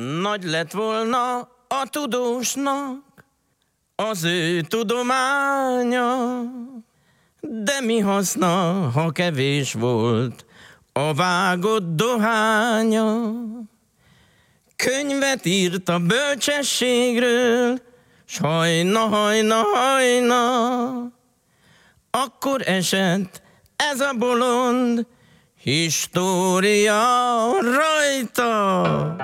Nagy lett volna a tudósnak az ő tudománya, de mi haszna, ha kevés volt a vágott dohánya. Könyvet írt a bölcsességről, s hajna, akkor esett ez a bolond história rajta.